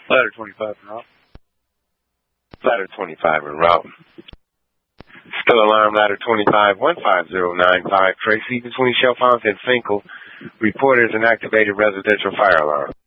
Ladder 25 en route. Ladder 25 en route. Still alarm, ladder 25, 15095, Tracy, between Chalfont and Finkel. Reporters an activated residential fire alarm.